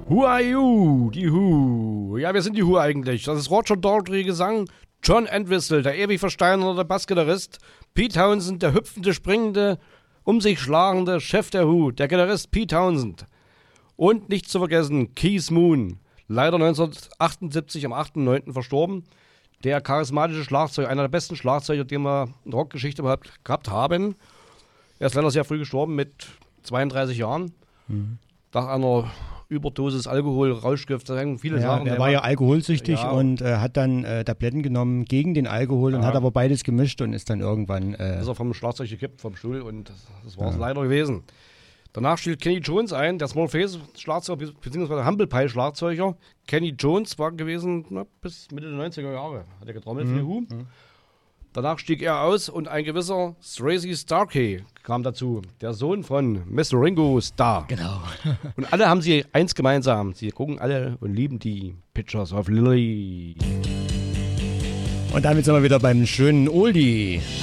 Who are you? Die Who. Ja, wer sind die Who eigentlich? Das ist Roger Daltrey Gesang, John Entwistle, der ewig versteinerte Bassgitarrist, Pete Townshend, der hüpfende, springende, um sich schlagende Chef der Who, der Gitarrist Pete Townshend. Und nicht zu vergessen, Keith Moon, leider 1978 am 8.9. verstorben. Der charismatische Schlagzeuger, einer der besten Schlagzeuger, den wir in der Rockgeschichte überhaupt gehabt haben. Er ist leider sehr früh gestorben, mit 32 Jahren. Nach einer Überdosis Alkohol, Rauschgift, viele Sachen. Er war ja alkoholsüchtig und hat dann Tabletten genommen gegen den Alkohol und hat aber beides gemischt und ist dann irgendwann... ist er vom Schlagzeug gekippt, vom Stuhl, und das war es leider gewesen. Danach stieg Kenny Jones ein, der Small Faces Schlagzeuger bzw. Humble Pie Schlagzeuger. Kenny Jones war gewesen bis Mitte der 90er Jahre, hat er getrommelt für die Who. Danach stieg er aus und ein gewisser Stacey Starkey kam dazu, der Sohn von Mr. Ringo Starr. Genau. Und alle haben sie eins gemeinsam, sie gucken alle und lieben die Pictures of Lily. Und damit sind wir wieder beim schönen Oldie.